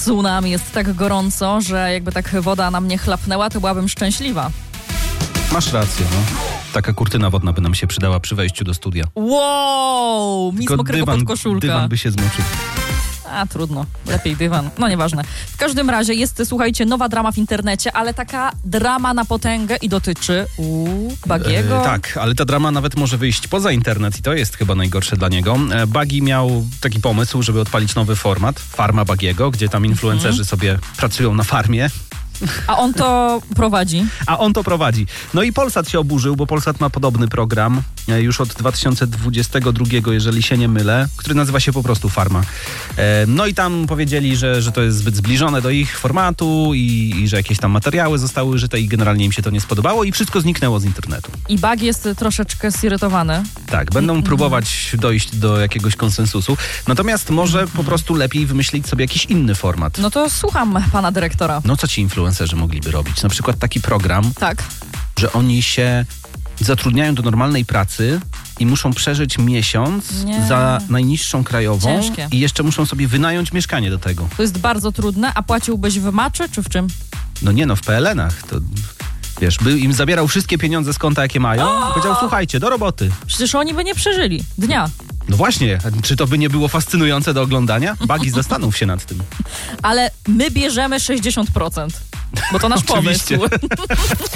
tsunami, jest tak gorąco, że jakby tak woda na mnie chlapnęła, to byłabym szczęśliwa. Masz rację, no. Taka kurtyna wodna by nam się przydała przy wejściu do studia. Wow, nic mokrego pod koszulkę. Dywan by się zmoczył. A, trudno. Lepiej dywan. No nieważne. W każdym razie jest, słuchajcie, nowa drama w internecie, ale taka drama na potęgę i dotyczy Bagiego. Tak, ale ta drama nawet może wyjść poza internet i to jest chyba najgorsze dla niego. Bagi miał taki pomysł, żeby odpalić nowy format, Farma Bagiego, gdzie tam influencerzy sobie pracują na farmie. A on to prowadzi. No i Polsat się oburzył, bo Polsat ma podobny program już od 2022, jeżeli się nie mylę, który nazywa się po prostu Farma. No i tam powiedzieli, że to jest zbyt zbliżone do ich formatu i że jakieś tam materiały zostały użyte i generalnie im się to nie spodobało i wszystko zniknęło z internetu. I Bagi jest troszeczkę zirytowany. Tak, będą próbować dojść do jakiegoś konsensusu. Natomiast może po prostu lepiej wymyślić sobie jakiś inny format. No to słucham pana dyrektora. No co ci influencerzy mogliby robić? Na przykład taki program, tak, że oni się zatrudniają do normalnej pracy i muszą przeżyć miesiąc za najniższą krajową. Ciężkie. I jeszcze muszą sobie wynająć mieszkanie do tego. To jest bardzo trudne, a płaciłbyś w maczy czy w czym? No nie no, w PLN-ach. To wiesz, by im zabierał wszystkie pieniądze z konta, jakie mają i powiedział, słuchajcie, do roboty. Przecież oni by nie przeżyli dnia. No właśnie, czy to by nie było fascynujące do oglądania? Bagi, zastanów się nad tym. Ale my bierzemy 60%, bo to nasz pomysł.